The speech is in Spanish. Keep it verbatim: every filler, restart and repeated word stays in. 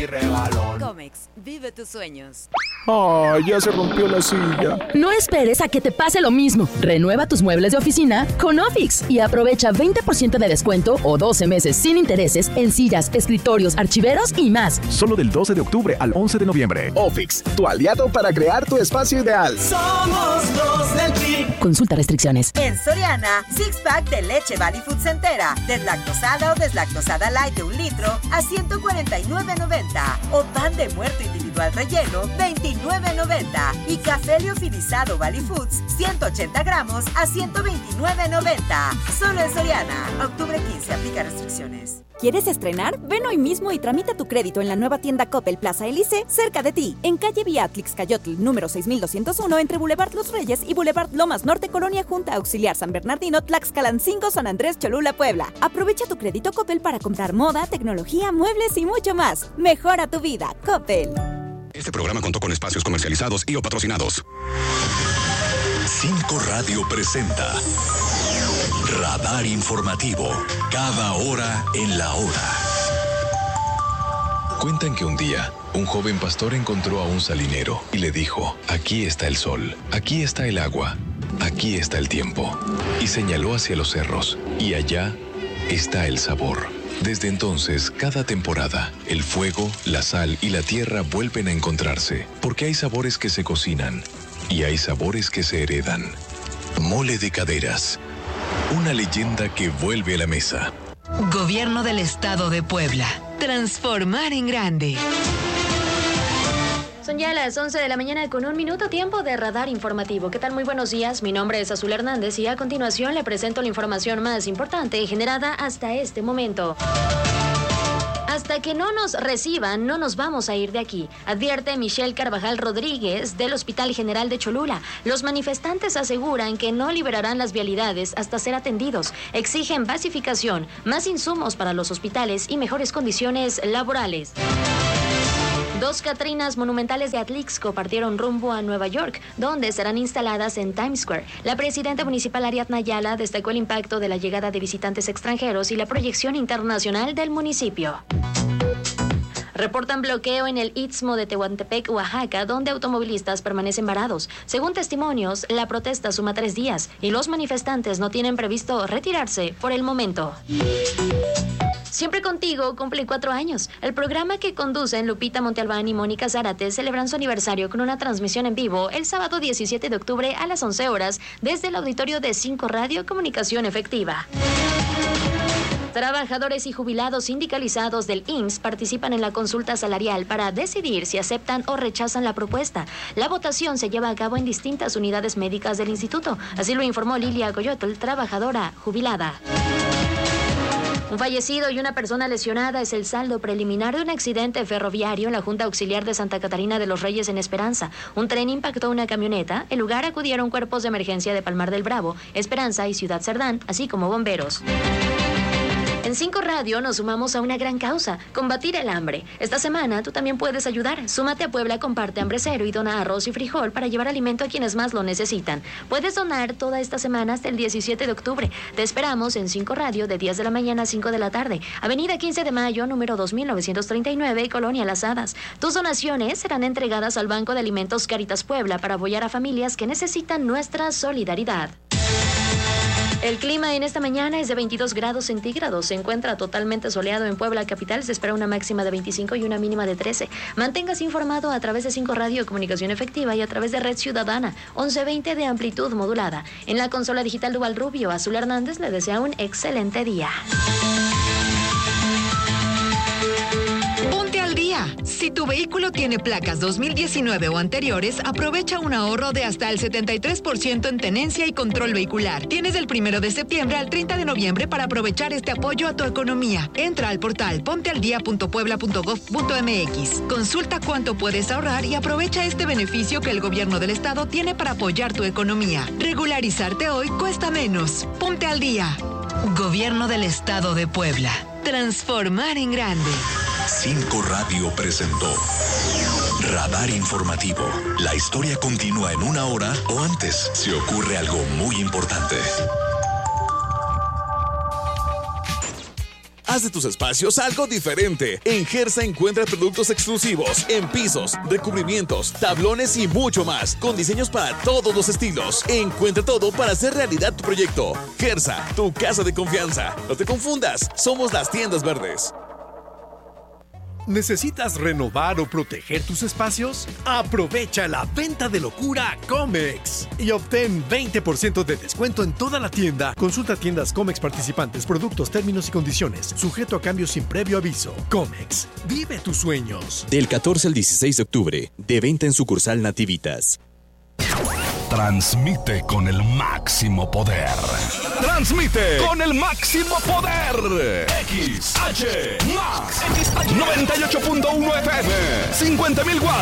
mi regalón. Comex, vive tus sueños. ¡Ay, ya se rompió la silla! No esperes a que te pase lo mismo. Renueva tus muebles de oficina con Ofix y aprovecha veinte por ciento de descuento o doce meses sin intereses en sillas, escritorios, archiveros y más. Solo del doce de octubre al once de noviembre. Ofix, tu aliado para crear tu espacio ideal. Somos los del P I B. Consulta restricciones. En Soriana, six pack de leche Valley Foods entera, deslactosada o deslactosada light de un litro a ciento cuarenta y nueve noventa. O pan de muerto individual relleno, veintinueve noventa. Y café liofilizado Valley Foods, ciento ochenta gramos a ciento veintinueve noventa. Solo en Soriana. Octubre quince, aplica restricciones. ¿Quieres estrenar? Ven hoy mismo y tramita tu crédito en la nueva tienda Coppel Plaza Elise, cerca de ti, en calle Beatrix Cayotl, número seis mil doscientos uno, entre Boulevard Los Reyes y Boulevard Lomas Norte, Colonia Junta Auxiliar San Bernardino, Tlaxcalancingo, San Andrés, Cholula, Puebla. Aprovecha tu crédito Coppel para comprar moda, tecnología, muebles y mucho más. Mejora tu vida, Coppel. Este programa contó con espacios comercializados y o patrocinados. Cinco Radio presenta Radar Informativo, cada hora en la hora. Cuentan que un día, un joven pastor encontró a un salinero y le dijo: aquí está el sol, aquí está el agua, aquí está el tiempo. Y señaló hacia los cerros, y allá está el sabor. Desde entonces, cada temporada, el fuego, la sal y la tierra vuelven a encontrarse, porque hay sabores que se cocinan y hay sabores que se heredan. Mole de Caderas, una leyenda que vuelve a la mesa. Gobierno del Estado de Puebla. Transformar en grande. Son ya las once de la mañana con un minuto, tiempo de Radar Informativo. ¿Qué tal? Muy buenos días, mi nombre es Azul Hernández y a continuación le presento la información más importante generada hasta este momento. Hasta que no nos reciban, no nos vamos a ir de aquí, advierte Michelle Carvajal Rodríguez del Hospital General de Cholula. Los manifestantes aseguran que no liberarán las vialidades hasta ser atendidos. Exigen basificación, más insumos para los hospitales y mejores condiciones laborales. Dos Catrinas monumentales de Atlixco partieron rumbo a Nueva York, donde serán instaladas en Times Square. La presidenta municipal Ariadna Ayala destacó el impacto de la llegada de visitantes extranjeros y la proyección internacional del municipio. Reportan bloqueo en el Istmo de Tehuantepec, Oaxaca, donde automovilistas permanecen varados. Según testimonios, la protesta suma tres días y los manifestantes no tienen previsto retirarse por el momento. Siempre Contigo cumple cuatro años. El programa que conducen Lupita Montalbán y Mónica Zárate celebran su aniversario con una transmisión en vivo el sábado diecisiete de octubre a las once horas desde el auditorio de cinco Radio Comunicación Efectiva. Trabajadores y jubilados sindicalizados del I M S S participan en la consulta salarial para decidir si aceptan o rechazan la propuesta. La votación se lleva a cabo en distintas unidades médicas del instituto. Así lo informó Lilia Coyotl, trabajadora jubilada. Un fallecido y una persona lesionada es el saldo preliminar de un accidente ferroviario en la Junta Auxiliar de Santa Catarina de los Reyes en Esperanza. Un tren impactó una camioneta. El lugar acudieron cuerpos de emergencia de Palmar del Bravo, Esperanza y Ciudad Cerdán, así como bomberos. En cinco Radio nos sumamos a una gran causa, combatir el hambre. Esta semana tú también puedes ayudar. Súmate a Puebla Comparte Hambre Cero y dona arroz y frijol para llevar alimento a quienes más lo necesitan. Puedes donar toda esta semana hasta el diecisiete de octubre. Te esperamos en cinco Radio de diez de la mañana a cinco de la tarde. Avenida quince de mayo, número dos mil novecientos treinta y nueve, Colonia Las Hadas. Tus donaciones serán entregadas al Banco de Alimentos Caritas Puebla para apoyar a familias que necesitan nuestra solidaridad. El clima en esta mañana es de veintidós grados centígrados. Se encuentra totalmente soleado en Puebla capital. Se espera una máxima de veinticinco y una mínima de trece. Manténgase informado a través de cinco Radio Comunicación Efectiva y a través de Red Ciudadana, once veinte de amplitud modulada. En la consola digital Dual Rubio, Azul Hernández le desea un excelente día. Ponte al día. Si tu vehículo tiene placas dos mil diecinueve o anteriores, aprovecha un ahorro de hasta el setenta y tres por ciento en tenencia y control vehicular. Tienes del primero de septiembre al treinta de noviembre para aprovechar este apoyo a tu economía. Entra al portal pontealdia punto puebla punto gob punto mx. Consulta cuánto puedes ahorrar y aprovecha este beneficio que el gobierno del estado tiene para apoyar tu economía. Regularizarte hoy cuesta menos. Ponte al día. Gobierno del Estado de Puebla. Transformar en grande. Cinco Radio presentó Radar Informativo. La historia continúa en una hora o antes si ocurre algo muy importante. Haz de tus espacios algo diferente. En Gersa encuentra productos exclusivos en pisos, recubrimientos, tablones y mucho más, con diseños para todos los estilos. Encuentra todo para hacer realidad tu proyecto. Gersa, tu casa de confianza. No te confundas, somos las tiendas verdes. ¿Necesitas renovar o proteger tus espacios? Aprovecha la venta de locura Comex y obtén veinte por ciento de descuento en toda la tienda. Consulta tiendas Comex participantes, productos, términos y condiciones. Sujeto a cambios sin previo aviso. Comex, vive tus sueños. Del catorce al dieciséis de octubre, de venta en sucursal Nativitas. Transmite con el máximo poder. Transmite con el máximo poder. X H Max noventa y ocho punto uno F M, cincuenta mil watts